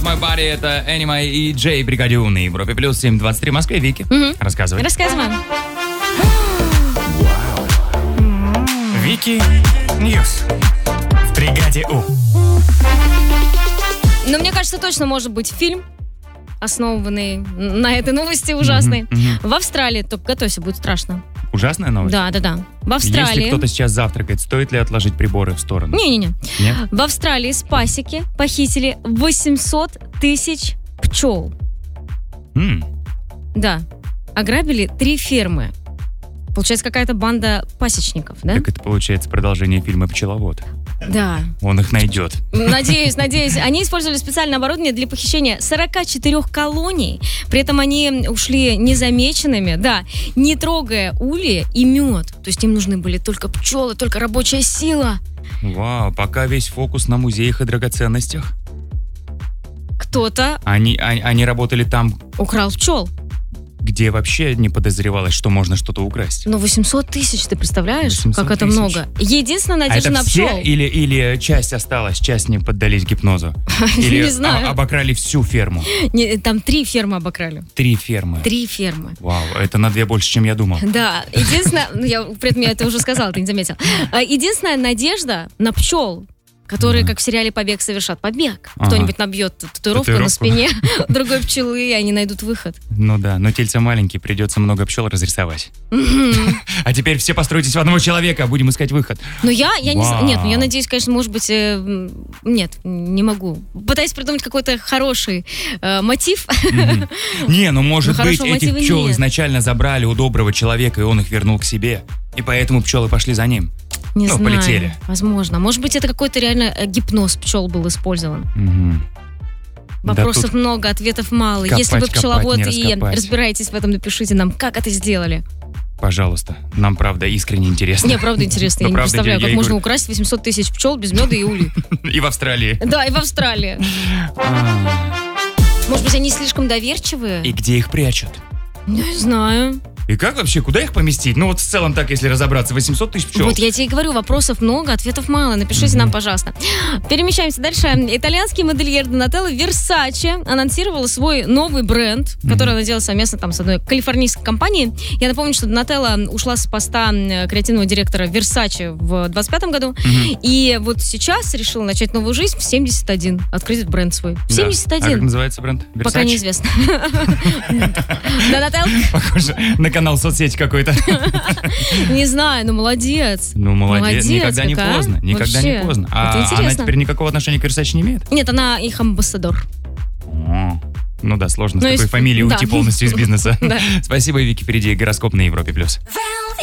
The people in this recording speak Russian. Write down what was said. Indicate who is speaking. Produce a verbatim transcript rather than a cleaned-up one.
Speaker 1: My Body, это Anima и Джей Бригадиу на Европе Плюс, семь двадцать три в Москве. Вики,
Speaker 2: Мгм.
Speaker 1: рассказывай.
Speaker 2: Рассказываем.
Speaker 1: Вики Ньюс в Бригаде У.
Speaker 2: Но мне кажется, точно может быть фильм, основанный на этой новости ужасной.
Speaker 1: Мгм, мгм.
Speaker 2: В Австралии, только готовься, будет страшно.
Speaker 1: Ужасная новость?
Speaker 2: Да, да, да. В
Speaker 1: Если
Speaker 2: Австралии...
Speaker 1: кто-то сейчас завтракает, стоит ли отложить приборы в сторону?
Speaker 2: Не-не-не.
Speaker 1: Нет?
Speaker 2: В Австралии с пасеки похитили восемьсот тысяч пчел.
Speaker 1: М,
Speaker 2: Да. Ограбили три фермы. Получается, какая-то банда пасечников, да?
Speaker 1: Так это получается продолжение фильма «Пчеловод».
Speaker 2: Да.
Speaker 1: Он их найдет.
Speaker 2: Надеюсь, надеюсь. Они использовали специальное оборудование для похищения сорок четыре колоний. При этом они ушли незамеченными, да, не трогая ульи и мед. То есть им нужны были только пчелы, только рабочая сила.
Speaker 1: Вау, пока весь фокус на музеях и драгоценностях.
Speaker 2: Кто-то
Speaker 1: Они, они, они работали там,
Speaker 2: украл пчел.
Speaker 1: где вообще не подозревалось, что можно что-то украсть.
Speaker 2: Но восемьсот тысяч, ты представляешь,
Speaker 1: восемьсот
Speaker 2: как это
Speaker 1: тысяч.
Speaker 2: много? Единственная
Speaker 1: А
Speaker 2: надежда
Speaker 1: это
Speaker 2: на
Speaker 1: все
Speaker 2: пчел.
Speaker 1: или, или часть осталась, часть не поддались гипнозу?
Speaker 2: Не
Speaker 1: Или
Speaker 2: знаю.
Speaker 1: о- обокрали всю ферму?
Speaker 2: Не, там три фермы обокрали.
Speaker 1: Три фермы.
Speaker 2: Три фермы.
Speaker 1: Вау, это на две больше, чем я думал.
Speaker 2: Да, единственное, ну я при этом я это уже сказала, ты не заметил. А, Единственная надежда на пчел, которые, как в сериале «Побег», совершат побег.
Speaker 1: Ага.
Speaker 2: Кто-нибудь набьет татуировку на
Speaker 1: Татуировку.
Speaker 2: спине другой пчелы, и они найдут выход.
Speaker 1: Ну да, но тельце маленькие, придется много пчел разрисовать. А теперь все постройтесь в одного человека, будем искать выход.
Speaker 2: Но я, я не знаю,
Speaker 1: Вау.
Speaker 2: нет, ну я надеюсь, конечно, может быть, э, м, нет, не могу. Пытаюсь придумать какой-то хороший э, мотив.
Speaker 1: Мгм. Не, ну может
Speaker 2: Ну,
Speaker 1: быть,
Speaker 2: хорошего
Speaker 1: этих
Speaker 2: мотива
Speaker 1: пчел
Speaker 2: нет.
Speaker 1: изначально забрали у доброго человека, и он их вернул к себе. И поэтому пчелы пошли за ним.
Speaker 2: Не
Speaker 1: Ну,
Speaker 2: знаю.
Speaker 1: полетели.
Speaker 2: Возможно. Может быть, это какой-то реально э, гипноз пчел был использован.
Speaker 1: Мгм. Да
Speaker 2: Вопросов
Speaker 1: тут
Speaker 2: много, ответов мало.
Speaker 1: копать,
Speaker 2: Если вы
Speaker 1: копать,
Speaker 2: пчеловод
Speaker 1: не
Speaker 2: и
Speaker 1: раскопать.
Speaker 2: разбираетесь в этом, напишите нам, как это сделали.
Speaker 1: Пожалуйста, нам правда искренне интересно.
Speaker 2: Не, правда интересно. Я
Speaker 1: Ну,
Speaker 2: не
Speaker 1: правда,
Speaker 2: представляю,
Speaker 1: я-
Speaker 2: как
Speaker 1: я
Speaker 2: можно
Speaker 1: говорю.
Speaker 2: украсть восемьсот тысяч пчел без меда и ули.
Speaker 1: И в Австралии.
Speaker 2: Да, и в Австралии.
Speaker 1: А,
Speaker 2: Может быть, они слишком доверчивые?
Speaker 1: И где их прячут?
Speaker 2: Не знаю.
Speaker 1: И как вообще, куда их поместить? Ну вот в целом так, если разобраться, восемьсот тысяч пчел.
Speaker 2: Вот я тебе и говорю, вопросов много, ответов мало. Напишите нам, пожалуйста. Перемещаемся дальше. Итальянский модельер Донателло Versace анонсировала свой новый бренд, который она делала совместно там с одной калифорнийской компанией. Я напомню, что Донателло ушла с поста м, креативного директора Versace в двадцать пятом году.
Speaker 1: Мгм.
Speaker 2: И вот сейчас решила начать новую жизнь в семьдесят один. Открыть бренд свой. В
Speaker 1: Да.
Speaker 2: семьдесят
Speaker 1: А как
Speaker 2: один.
Speaker 1: называется бренд?
Speaker 2: Пока
Speaker 1: Versace?
Speaker 2: неизвестно. Донателло?
Speaker 1: Похоже на канал соцсети какой-то.
Speaker 2: Не знаю, ну молодец.
Speaker 1: Ну, молодец.
Speaker 2: Молодец,
Speaker 1: Никогда не
Speaker 2: какая.
Speaker 1: поздно. Никогда не
Speaker 2: Вообще.
Speaker 1: поздно.
Speaker 2: Это
Speaker 1: А она
Speaker 2: интересно.
Speaker 1: теперь никакого отношения к Versace не имеет?
Speaker 2: Нет, она их амбассадор.
Speaker 1: О, ну да, сложно
Speaker 2: Ну,
Speaker 1: с такой
Speaker 2: если-
Speaker 1: фамилией
Speaker 2: да.
Speaker 1: уйти полностью из бизнеса.
Speaker 2: Да.
Speaker 1: Спасибо, Вики. Впереди гороскоп на Европе+. плюс.